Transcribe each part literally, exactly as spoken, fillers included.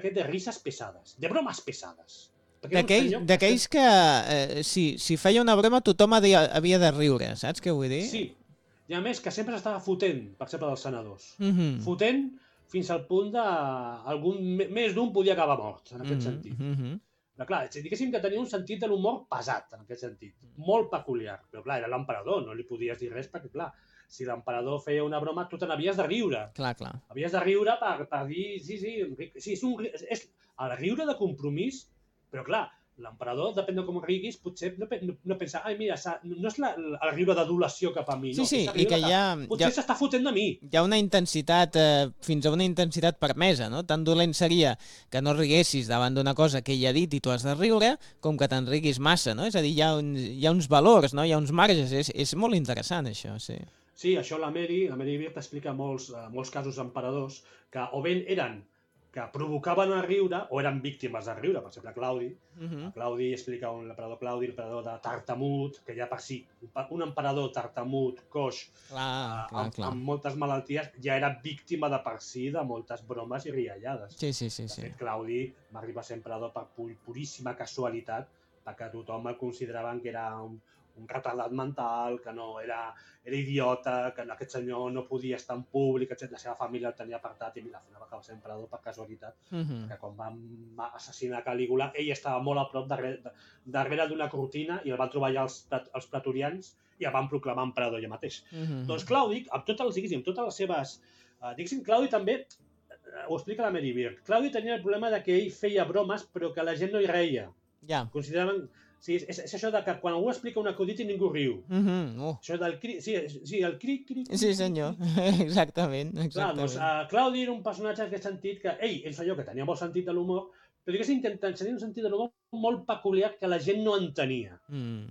aquest de risses pesades, de bromes pesades. D'aquells que, eh, si, si feia una broma, tothom havia, havia de riure, saps què vull dir? Sí, i a més que sempre s'estava fotent, per exemple, dels senadors. Mm-hmm. Fotent fins al punt de... Algun, més d'un podia acabar mort, en aquest mm-hmm. sentit. Mm-hmm. Però clar, diguéssim que tenia un sentit de l'humor pesat, en aquest sentit. Molt peculiar. Però clar, era l'emperador, no li podies dir res perquè, clar, si l'emperador feia una broma, tu te n'havies de riure. Clar, clar. Havies de riure per, per dir... Sí, sí, sí és, un, és el riure de compromís, però clar, l'emperador, depèn de com riguis, potser no, no, no pensa, ai, mira, no és la, el riure d'adulació cap a mi, sí, no? Sí, sí, i que ja... Potser ja, s'està fotent de mi. Hi ha una intensitat, eh, fins a una intensitat permesa, no? Tan dolent seria que no riguessis davant d'una cosa que ell ha dit i tu has de riure, com que te'n riguis massa, no? És a dir, hi ha, un, hi ha uns valors, no? Hi ha uns marges, és, és molt interessant això, sí. Sí, això la Mary, la Mary Beard explica molts, uh, molts casos d'emperadors que o bé eren que provocaven a riure o eren víctimes de riure. Per exemple, Claudi. Uh-huh. Claudi explica un l'emperador Claudi, l'emperador de Tartamut, que ja per si un emperador tartamut, coix, clar, uh, clar, amb, clar. amb moltes malalties, ja era víctima de per si de moltes bromes i riallades. Sí, sí, sí. De fet, sí. Claudi va arribar a ser emperador per pur, puríssima casualitat, perquè tothom el consideraven que era un, un retardat mental, que no era, era idiota, que aquest senyor no podia estar en públic, etcètera. La seva família el tenia apartat i mira, al final va acabar sent emperador per casualitat, uh-huh. que quan van assassinar Calígula, ell estava molt a prop darrere, darrere d'una cortina i el van trobar allà els, els pretorians i el van proclamar emperador ella mateix. Uh-huh. Doncs Claudi, amb tots els, diguéssim, totes les seves... Uh, diguéssim, Claudi també, uh, ho explica la Mary Beard, Claudi tenia el problema de que ell feia bromes però que la gent no hi reia. Ja. Yeah. Consideraven... Sí, és, és això de que quan algú explica un acudit i ningú riu. Mm-hmm. oh. Això del cri... Sí, sí, el cric, cric... Sí, senyor. exactament, exactament. Clar, doncs, uh, Claudi era un personatge en aquest sentit que, ell, és allò que tenia molt sentit de l'humor, però diguéssim que tenia un sentit de l'humor molt peculiar que la gent no entenia. Mm.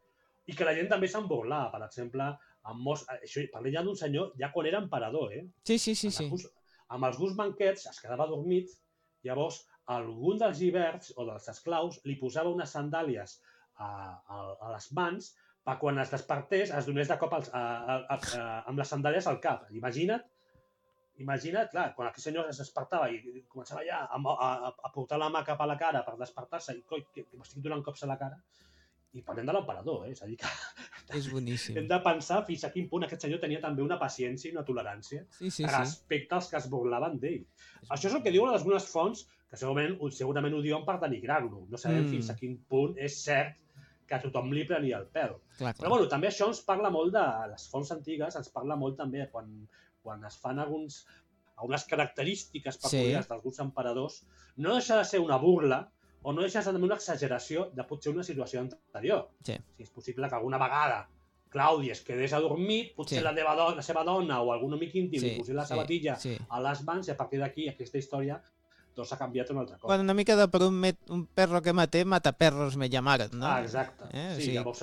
I que la gent també se'n burlava, per exemple, amb molts... Això, parlem ja d'un senyor, ja quan era emperador, eh? Sí, sí, sí. sí. Amb, sí. amb els gust banquets es quedava dormit, llavors algun dels lliberts o dels esclaus li posava unes sandàlies a, a, a les mans per quan es despertés es donés de cop als, a, a, a, a, amb les sandàlies al cap. Imagina't, imagina't, clar, quan aquell senyor es despertava i començava ja a, a, a portar la mà cap a la cara per despertar-se i coi, que, que m'estic donant cops a la cara. I parlem de l'emperador, eh? És a dir que... És boníssim. Hem de pensar fins a quin punt aquest senyor tenia també una paciència i una tolerància sí, sí, respecte sí. als que es burlaven d'ell. Això és el que diuen algunes fonts que segurament, segurament ho diuen per denigrar-lo. No sabem mm. fins a quin punt és cert que a tothom li prenia el pèl. Clar, clar. Però bueno, també això ens parla molt de les fonts antigues, ens parla molt també quan, quan es fan alguns, algunes característiques peculiars sí. d'alguns emperadors, no deixa de ser una burla o no deixa de ser una exageració de potser una situació anterior. Sí. Si és possible que alguna vegada Claudi es quedés adormit, potser sí. la, teva dona, la seva dona o algun amic íntim sí, li posés la sabatilla sí, sí. a les mans i a partir d'aquí aquesta història tot s'ha canviat una altra cosa. Bueno, una mica de per un, met, un perro que maté, mata perros me llamaron, no? Ah, exacte. Eh? Sí, sí. llavors,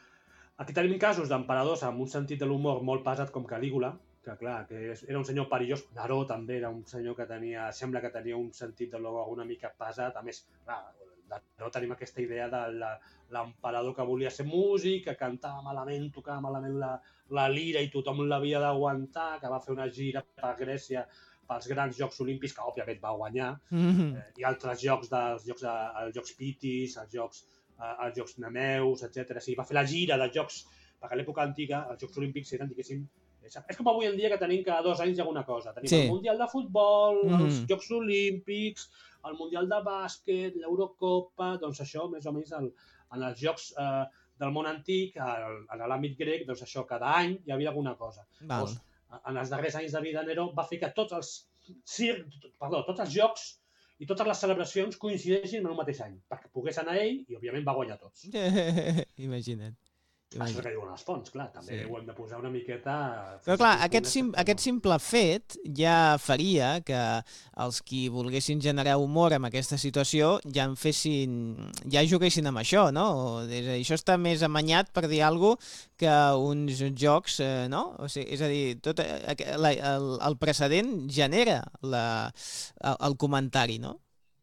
aquí tenim casos d'emperadors amb un sentit de l'humor molt pesat com Calígula, que clar, que era un senyor perillós. Neró també era un senyor que tenia, sembla que tenia un sentit de l'humor una mica pesat. A més, clar, no tenim aquesta idea de l'emperador que volia ser músic, que cantava malament, tocava malament la, la lira i tothom l'havia d'aguantar, que va fer una gira per Grècia pels grans Jocs Olímpics, que òbviament va guanyar, mm-hmm. eh, i altres jocs, dels jocs, de, els Jocs Pitis, els Jocs, eh, els jocs Nemeus, etcètera. Sí, va fer la gira dels Jocs, perquè a l'època antiga els Jocs Olímpics eren, diguéssim, és com avui en dia que tenim cada dos anys alguna cosa. Tenim sí. el Mundial de Futbol, mm. els Jocs Olímpics, el Mundial de Bàsquet, l'Eurocopa, doncs això, més o menys, el, en els Jocs eh, del món antic, el, en l'àmbit grec, doncs això, cada any hi havia alguna cosa. Val. Doncs, en els darrers anys de vida de Neró va fer que tots els, cir... Perdó, tots els jocs i totes les celebracions coincideixin en un mateix any, perquè pogués anar ell i, òbviament, va guanyar tots. Imagina't. Això que diuen les fonts, clar, també sí. ho hem de posar una miqueta... Però clar, aquest, sim, aquest simple fet ja faria que els qui volguessin generar humor en aquesta situació ja en fessin, ja juguessin amb això, no? És a dir, això està més amanyat, per dir alguna cosa, que uns jocs, eh, no? O sigui, és a dir, tot, la, el, el precedent genera la, el, el comentari, no?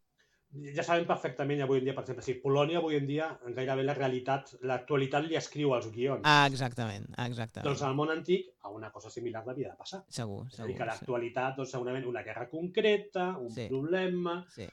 Ja sabem perfectament avui en dia, per exemple, si Polònia avui en dia gairebé la realitat, l'actualitat li escriu als guions. Ah, exactament, exactament. Doncs al món antic, una cosa similar havia de passar. Segur, segur. És a dir, que l'actualitat, doncs, segurament una guerra concreta, un sí. problema, sí.